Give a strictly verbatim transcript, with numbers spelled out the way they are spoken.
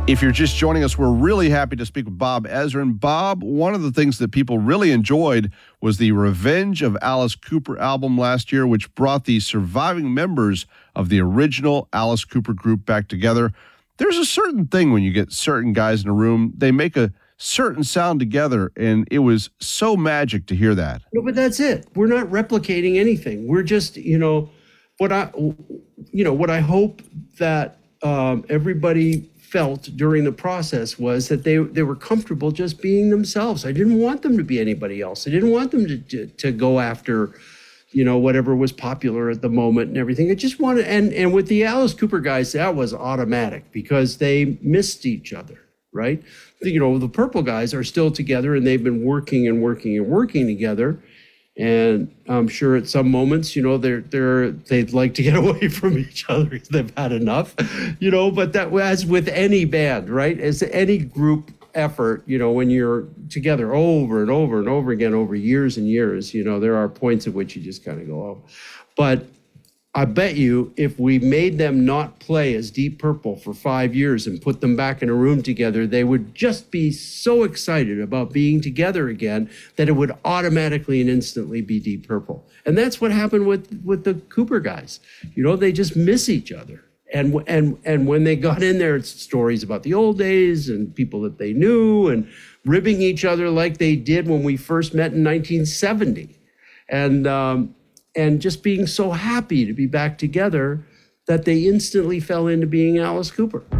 If you're just joining us, we're really happy to speak with Bob Ezrin. Bob, one of the things that people really enjoyed was the Revenge of Alice Cooper album last year, which brought the surviving members of the original Alice Cooper group back together. There's a certain thing when you get certain guys in a room, they make a certain sound together, and it was so magic to hear that. No, but that's it. We're not replicating anything. We're just, you know, what I, you know, what I hope that um, everybody felt during the process was that they they were comfortable just being themselves. I didn't want them to be anybody else. I didn't want them to to, to go after, you know, whatever was popular at the moment and everything. I just wanted, and and with the Alice Cooper guys, that was automatic because they missed each other, right? You know, the Purple guys are still together and they've been working and working and working together. And I'm sure at some moments, you know, they're they're they'd like to get away from each other because they've had enough, you know. But that, as with any band, right? As any group effort, you know, when you're together over and over and over again over years and years, you know, there are points at which you just kind of go, oh. But I bet you if we made them not play as Deep Purple for five years and put them back in a room together, they would just be so excited about being together again that it would automatically and instantly be Deep Purple. And that's what happened with, with the Cooper guys. You know, they just miss each other. And, and, and when they got in there, it's stories about the old days and people that they knew and ribbing each other like they did when we first met in nineteen seventy. And, um, and just being so happy to be back together that they instantly fell into being Alice Cooper.